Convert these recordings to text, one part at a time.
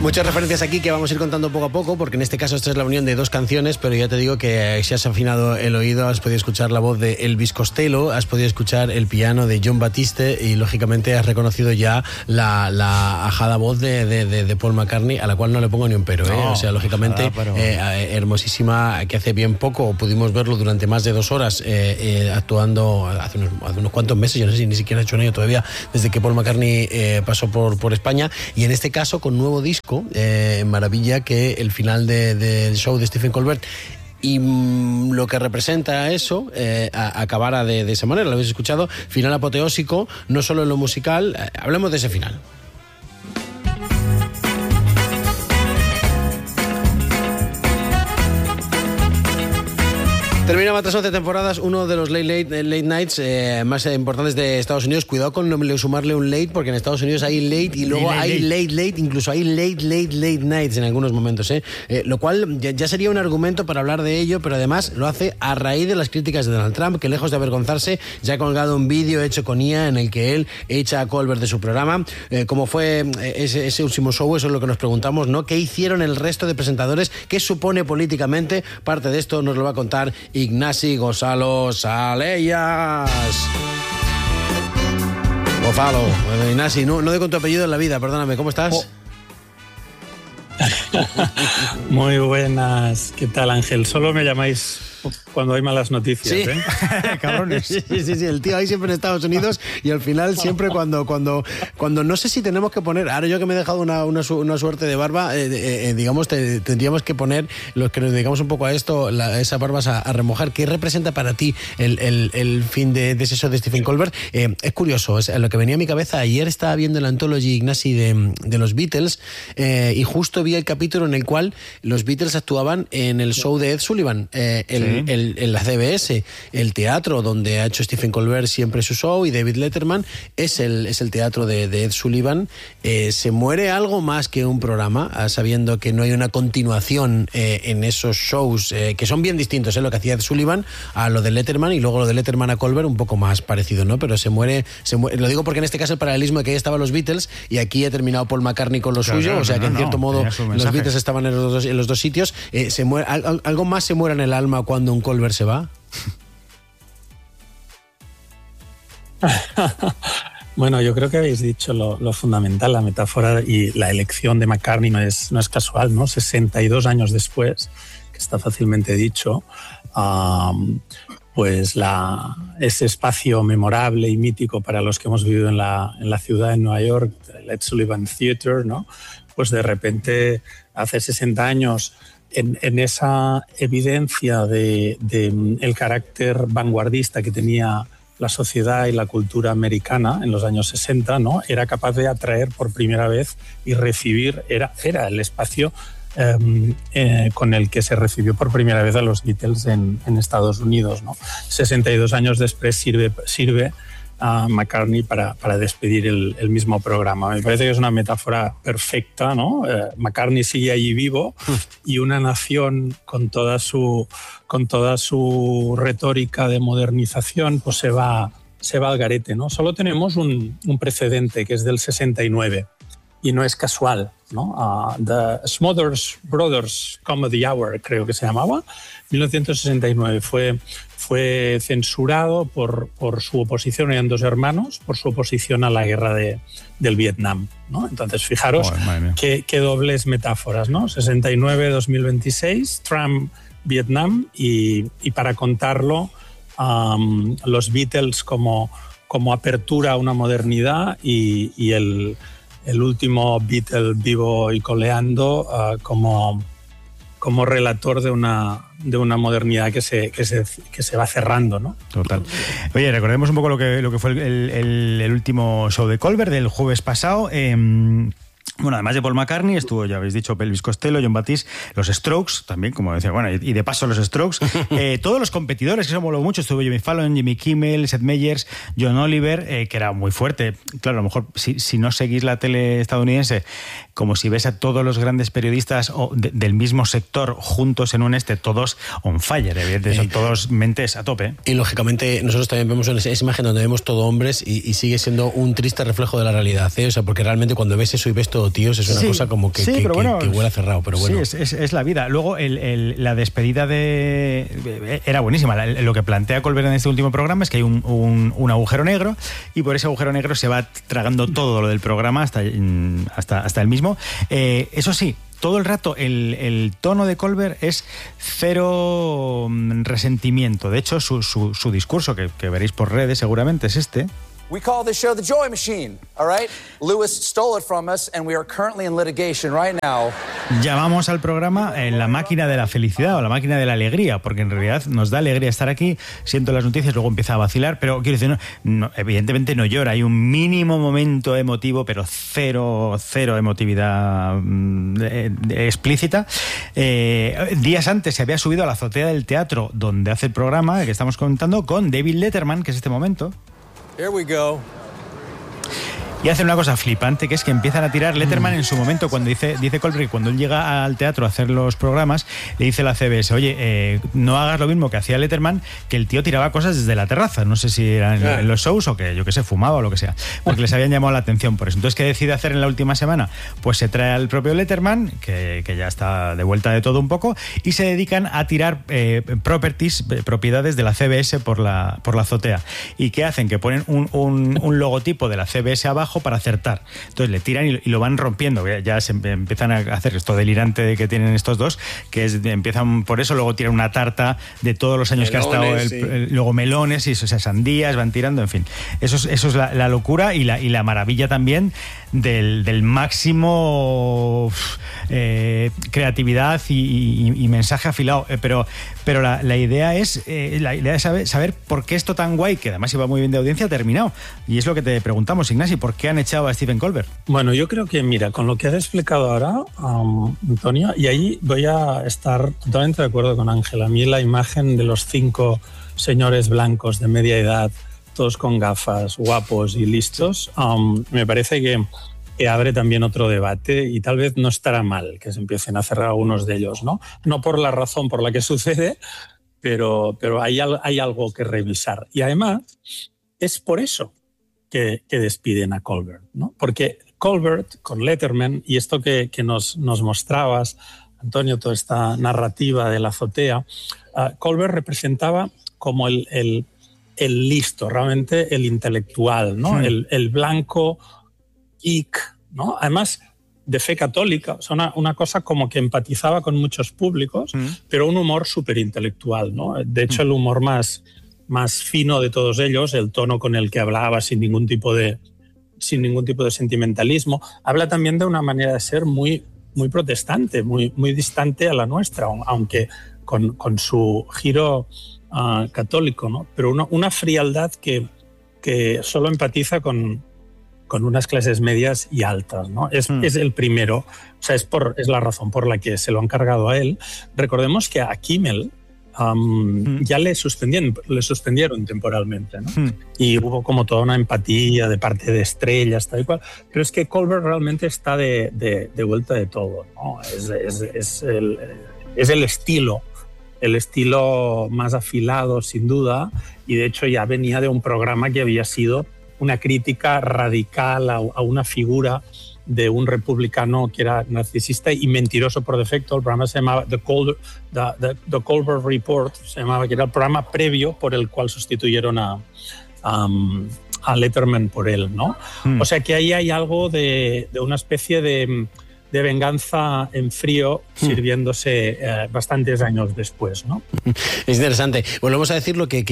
Muchas referencias aquí que vamos a ir contando poco a poco, porque en este caso esta es la unión de dos canciones, pero ya te digo que si has afinado el oído has podido escuchar la voz de Elvis Costello, has podido escuchar el piano de Jon Batiste y lógicamente has reconocido ya la ajada voz de Paul McCartney, a la cual no le pongo ni un pero, ¿eh? O sea, lógicamente hermosísima, que hace bien poco pudimos verlo durante más de 2 horas actuando hace unos cuantos meses, yo no sé si ni siquiera ha hecho un año todavía desde que Paul McCartney pasó por España, y en este caso con nuevo disco, maravilla que el final del show de Stephen Colbert y lo que representa eso acabara de esa manera. Lo habéis escuchado, final apoteósico, no solo en lo musical. Hablemos de ese final. Terminaba tras 11 temporadas uno de los late nights más importantes de Estados Unidos. Cuidado con no sumarle un late, porque en Estados Unidos hay late y luego hay late, incluso hay late nights en algunos momentos, lo cual ya sería un argumento para hablar de ello, pero además lo hace a raíz de las críticas de Donald Trump, que lejos de avergonzarse ya ha colgado un vídeo hecho con IA en el que él echa a Colbert de su programa. ¿Cómo fue ese último show? Eso es lo que nos preguntamos, ¿no? ¿Qué hicieron el resto de presentadores? ¿Qué supone políticamente? Parte de esto nos lo va a contar Ignasi Gonzalo Salellas. Gonzalo, Ignasi, no doy con tu apellido en la vida, perdóname, ¿cómo estás? Muy buenas, ¿qué tal, Ángel? Solo me llamáis cuando hay malas noticias, sí. ¿eh? Cabrones. Sí, el tío ahí siempre en Estados Unidos, y al final siempre cuando no sé si tenemos que poner, ahora yo que me he dejado una suerte de barba, digamos, tendríamos que poner, los que nos dedicamos un poco a esto, esas barbas a remojar. ¿Qué representa para ti el fin de ese show de Stephen Colbert? Es curioso, es lo que venía a mi cabeza. Ayer estaba viendo el Anthology, Ignasi, de los Beatles, y justo vi el capítulo en el cual los Beatles actuaban en el show de Ed Sullivan, en la CBS, el teatro donde ha hecho Stephen Colbert siempre su show, y David Letterman es el teatro de Ed Sullivan. Se muere algo más que un programa, sabiendo que no hay una continuación en esos shows, que son bien distintos, lo que hacía Ed Sullivan a lo de Letterman, y luego lo de Letterman a Colbert un poco más parecido, ¿no? Pero se muere. Lo digo porque en este caso el paralelismo de que ahí estaban los Beatles y aquí ha terminado Paul McCartney con lo suyo, o sea que en cierto modo los Beatles estaban en los dos sitios. ¿Algo más se muere en el alma cuando un Colbert se va? Bueno, yo creo que habéis dicho lo fundamental, la metáfora y la elección de McCartney no es casual, ¿no? 62 años después, que está fácilmente dicho, pues ese espacio memorable y mítico para los que hemos vivido en la ciudad de Nueva York, el Ed Sullivan Theatre, ¿no? Pues de repente, hace 60 años, en esa evidencia de el carácter vanguardista que tenía la sociedad y la cultura americana en los años 60, ¿no? Era capaz de atraer por primera vez y recibir, era el espacio con el que se recibió por primera vez a los Beatles en Estados Unidos, ¿no? 62 años después sirve a McCartney para despedir el mismo programa. Me parece que es una metáfora perfecta, ¿no? McCartney sigue allí vivo y una nación con toda su retórica de modernización pues se va al garete, ¿no? Solo tenemos un precedente que es del 69 y no es casual, ¿no? The Smothers Brothers Comedy Hour, creo que se llamaba, 1969. Fue censurado por su oposición, eran 2 hermanos, por su oposición a la guerra del Vietnam, ¿no? Entonces, fijaros qué dobles metáforas, ¿no? 69, 2026, Trump, Vietnam, y para contarlo, los Beatles como apertura a una modernidad y el último Beatle vivo y coleando como relator de una modernidad que se va cerrando, ¿no? Total. Oye, recordemos un poco lo que fue el último show de Colbert del jueves pasado. Bueno, además de Paul McCartney, estuvo, ya habéis dicho, Elvis Costello, Jon Batiste, los Strokes también, como decía, bueno, y de paso los Strokes, todos los competidores, que eso moló mucho, estuvo Jimmy Fallon, Jimmy Kimmel, Seth Meyers, John Oliver, que era muy fuerte. Claro, a lo mejor si no seguís la tele estadounidense, como si ves a todos los grandes periodistas del mismo sector juntos en todos on fire, evidentemente, son todos mentes a tope. Y lógicamente nosotros también vemos esa imagen donde vemos todo hombres y sigue siendo un triste reflejo de la realidad, ¿eh? O sea, porque realmente cuando ves eso y ves todo tíos, es una cosa como que huele a cerrado, pero bueno. Sí, es la vida. Luego, la despedida era buenísima. Lo que plantea Colbert en este último programa es que hay un agujero negro, y por ese agujero negro se va tragando todo lo del programa hasta el mismo. Eso sí, todo el rato el tono de Colbert es cero resentimiento. De hecho, su discurso, que veréis por redes seguramente, es este. We call this show the Joy Machine, all right? Lewis stole it from us and we are currently in litigation right now. Llamamos al programa la máquina de la felicidad o la máquina de la alegría, porque en realidad nos da alegría estar aquí, siento las noticias, luego empieza a vacilar, pero quiero decir, no, evidentemente no llora, hay un mínimo momento emotivo, pero cero emotividad explícita. Días antes se había subido a la azotea del teatro donde hace el programa que estamos contando con David Letterman, que es este momento. Here we go. Y hacen una cosa flipante, que es que empiezan a tirar. Letterman en su momento, cuando dice Colbert, cuando él llega al teatro a hacer los programas, le dice a la CBS, oye, no hagas lo mismo que hacía Letterman, que el tío tiraba cosas desde la terraza. No sé si eran en los shows o que, yo qué sé, fumaba o lo que sea, porque les habían llamado la atención por eso. Entonces, ¿qué decide hacer en la última semana? Pues se trae al propio Letterman, que ya está de vuelta de todo un poco, y se dedican a tirar propiedades de la CBS por la azotea. ¿Y qué hacen? Que ponen un logotipo de la CBS abajo para acertar. Entonces le tiran y lo van rompiendo. Ya se empiezan a hacer esto delirante que tienen estos dos, que empiezan por eso, luego tiran una tarta de todos los años melones, que ha estado luego melones y sandías, van tirando, en fin. Eso es la locura y la maravilla también del máximo creatividad y mensaje afilado. Pero la idea es saber por qué esto tan guay, que además iba muy bien de audiencia, ha terminado. Y es lo que te preguntamos, Ignasi, ¿por qué han echado a Stephen Colbert? Bueno, yo creo que, mira, con lo que has explicado ahora, Antonio, y ahí voy a estar totalmente de acuerdo con Ángel. A mí la imagen de los 5 señores blancos de media edad, todos con gafas, guapos y listos, me parece que abre también otro debate, y tal vez no estará mal que se empiecen a cerrar algunos de ellos, ¿no? No por la razón por la que sucede, pero hay algo que revisar. Y además es por eso que despiden a Colbert, ¿no? Porque Colbert con Letterman, y esto que nos mostrabas, Antonio, toda esta narrativa de la azotea, Colbert representaba como el listo, realmente el intelectual, ¿no? El blanco geek, ¿no? Además de fe católica, o sea, una cosa como que empatizaba con muchos públicos, pero un humor súper intelectual, ¿no? De hecho, el humor más fino de todos ellos, el tono con el que hablaba sin ningún tipo de sentimentalismo, habla también de una manera de ser muy, muy protestante, muy, muy distante a la nuestra, aunque con su giro católico, ¿no? Pero una frialdad que solo empatiza con unas clases medias y altas, ¿no? Es el primero, o sea, es la razón por la que se lo han cargado a él. Recordemos que a Kimmel ya le suspendieron temporalmente, ¿no? Y hubo como toda una empatía de parte de estrellas, tal y cual, pero es que Colbert realmente está de vuelta de todo, ¿no? Es el estilo más afilado, sin duda, y de hecho ya venía de un programa que había sido una crítica radical a una figura de un republicano que era narcisista y mentiroso por defecto. El programa se llamaba The Colbert Report, se llamaba, que era el programa previo por el cual sustituyeron a Letterman por él, ¿no? O sea que ahí hay algo de una especie de venganza en frío, sirviéndose bastantes años después, ¿no? Es interesante. Volvemos a decirlo que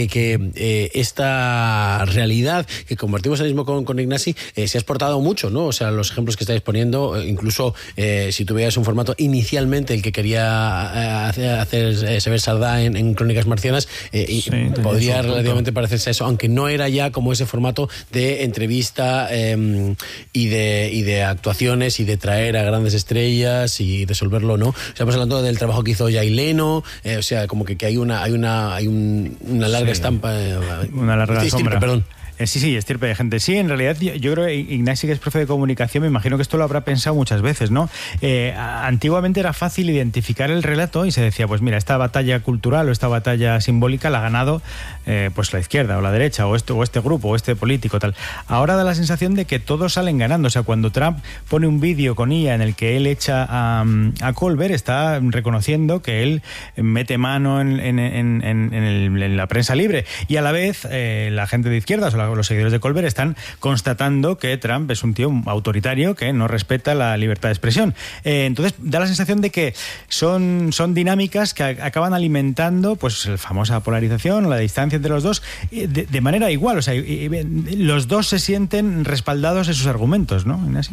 esta realidad que compartimos ahora mismo con Ignasi se ha exportado mucho, ¿no? O sea, los ejemplos que estáis poniendo, incluso si tuvieras un formato inicialmente el que quería hacer Sever Sardá en Crónicas Marcianas, podría relativamente parecerse a eso, aunque no era ya como ese formato de entrevista y de actuaciones y de traer a grandes estrellas y resolverlo, ¿no? Estamos hablando del trabajo que hizo Jay Leno, o sea, como que hay una larga estampa. Una larga sombra. Perdón. Sí, estirpe de gente. Sí, en realidad yo creo que Ignasi, que es profe de comunicación, me imagino que esto lo habrá pensado muchas veces, ¿no? Antiguamente era fácil identificar el relato y se decía, pues mira, esta batalla cultural o esta batalla simbólica la ha ganado pues la izquierda o la derecha o este grupo o este político, tal. Ahora da la sensación de que todos salen ganando. O sea, cuando Trump pone un vídeo con IA en el que él echa a Colbert, está reconociendo que él mete mano en la prensa libre, y a la vez la gente de izquierdas o los seguidores de Colbert están constatando que Trump es un tío autoritario que no respeta la libertad de expresión. Entonces da la sensación de que son dinámicas que acaban alimentando pues la famosa polarización o la distancia entre los dos de manera igual. O sea, los dos se sienten respaldados en sus argumentos, ¿no? ¿Así?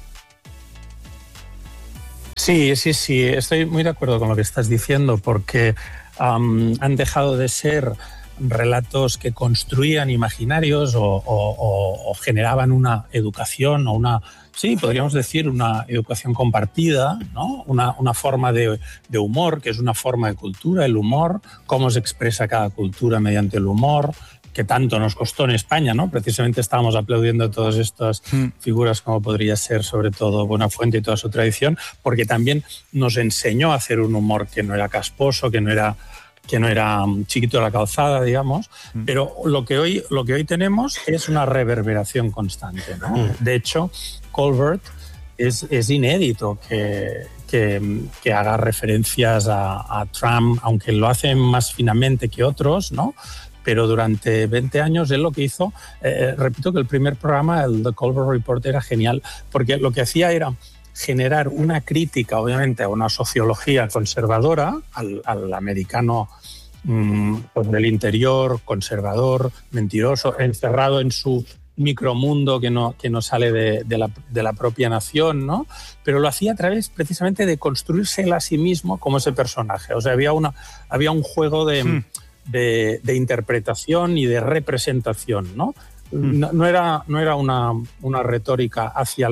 Sí, estoy muy de acuerdo con lo que estás diciendo, porque han dejado de ser relatos que construían imaginarios o generaban una educación o podríamos decir una educación compartida, ¿no? Una forma de humor, que es una forma de cultura, el humor, cómo se expresa cada cultura mediante el humor, que tanto nos costó en España, ¿no? Precisamente estábamos aplaudiendo todas estas figuras, como podría ser sobre todo Buenafuente y toda su tradición, porque también nos enseñó a hacer un humor que no era casposo, que no era chiquito de la calzada, digamos, pero lo que hoy tenemos es una reverberación constante, ¿no? De hecho, Colbert es inédito que haga referencias a Trump, aunque lo hace más finamente que otros, ¿no? Pero durante 20 años él lo que hizo, repito que el primer programa, el The Colbert Report, era genial, porque lo que hacía era generar una crítica, obviamente, a una sociología conservadora, al americano pues del interior, conservador, mentiroso, encerrado en su micromundo que no sale de la propia nación, ¿no? Pero lo hacía a través precisamente de construirse él a sí mismo como ese personaje. O sea, había un juego de interpretación y de representación, ¿no? No era una retórica hacia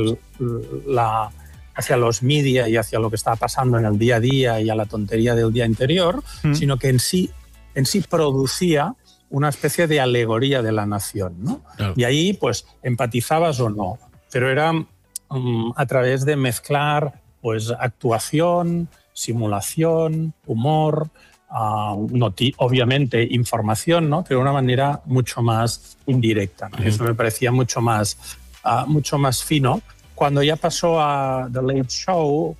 los media y hacia lo que estaba pasando en el día a día y a la tontería del día anterior, sino que en sí producía una especie de alegoría de la nación, ¿no? Claro. Y ahí, pues, empatizabas o no, pero era a través de mezclar, pues, actuación, simulación, humor, obviamente información, ¿no? Pero de una manera mucho más indirecta, ¿no? Eso me parecía mucho más fino. Cuando ya pasó a The Late Show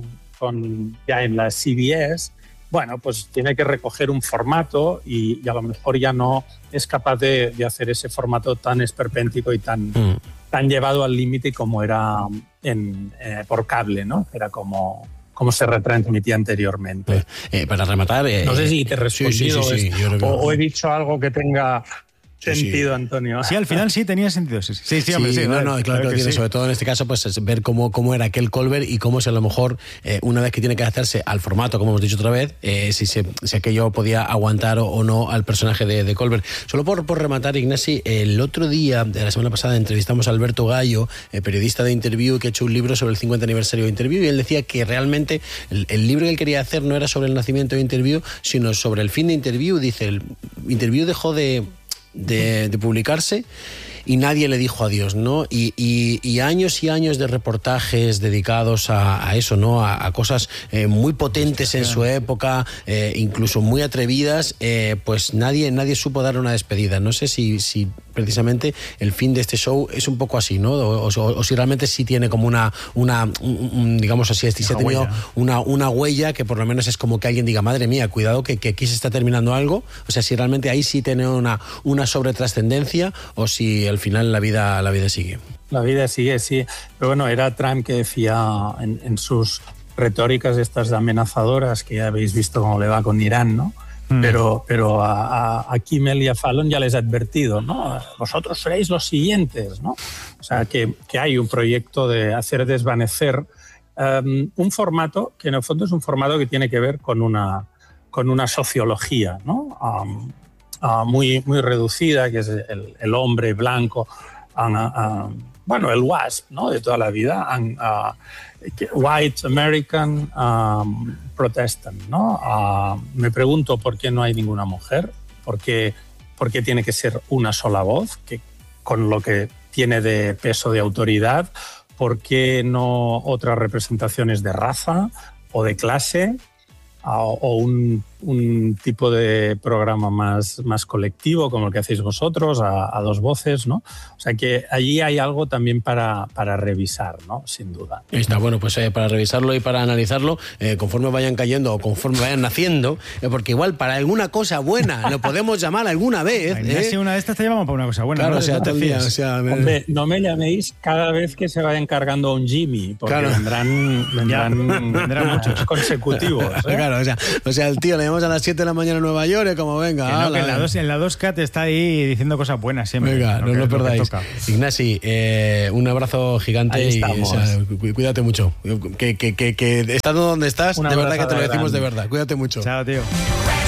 ya en la CBS, bueno, pues tiene que recoger un formato y a lo mejor ya no es capaz de hacer ese formato tan esperpéntico y tan llevado al límite como era por cable, ¿no? Era como se retransmitía anteriormente. Para rematar... no sé si te he respondido sí, o he dicho algo que tenga sentido, Antonio. Sí, al final sí tenía sentido. Sí, hombre, sí. No, claro que lo tiene. Sí. Sobre todo en este caso, pues es ver cómo era aquel Colbert y cómo, si a lo mejor, una vez que tiene que hacerse al formato, como hemos dicho otra vez, si aquello podía aguantar o no al personaje de Colbert. Solo por rematar, Ignasi, el otro día, de la semana pasada, entrevistamos a Alberto Gallo, periodista de Interview, que ha hecho un libro sobre el 50 aniversario de Interview, y él decía que realmente el libro que él quería hacer no era sobre el nacimiento de Interview, sino sobre el fin de Interview. Dice, el Interview dejó de publicarse y nadie le dijo adiós, ¿no? Y años y años de reportajes dedicados a eso, ¿no? A cosas muy potentes en su época, incluso muy atrevidas, pues nadie supo dar una despedida. No sé si precisamente el fin de este show es un poco así, ¿no? O si realmente sí tiene como una digamos así, si ha tenido una huella que por lo menos es como que alguien diga, madre mía, cuidado que aquí se está terminando algo. O sea, si realmente ahí sí tiene una sobretrascendencia o si al final la vida sigue. La vida sigue, sí. Pero bueno, era Trump que decía en sus retóricas estas amenazadoras, que ya habéis visto cómo le va con Irán, ¿no? Pero a Kimmel y a Fallon ya les he advertido, ¿no? Vosotros seréis los siguientes, ¿no? O sea, que hay un proyecto de hacer desvanecer un formato que en el fondo es un formato que tiene que ver con una sociología, ¿no? Muy reducida, que es el hombre blanco, bueno, el WASP, ¿no? De toda la vida, White American Protestant, ¿no? Me pregunto por qué no hay ninguna mujer, por qué tiene que ser una sola voz, con lo que tiene de peso de autoridad, ¿por qué no otras representaciones de raza o de clase o un tipo de programa más colectivo como el que hacéis vosotros, a dos voces, ¿no? O sea que allí hay algo también para revisar, ¿no? Sin duda. Está bueno, pues para revisarlo y para analizarlo, conforme vayan cayendo o conforme vayan naciendo, porque igual para alguna cosa buena lo podemos llamar alguna vez. Si una de estas te llamamos para una cosa buena. Claro, ¿no? o sea, Hombre, no me llaméis cada vez que se vayan cargando a un Jimmy, porque claro. vendrán muchos consecutivos. Claro, o sea, el tío le llamamos a las 7 de la mañana en Nueva York, es como venga. Que no, que en la 2K te está ahí diciendo cosas buenas siempre. Venga, no lo perdáis. Ignasi, un abrazo gigante y cuídate mucho. Que estando donde estás, de verdad que te lo decimos de verdad. Cuídate mucho. Chao, tío.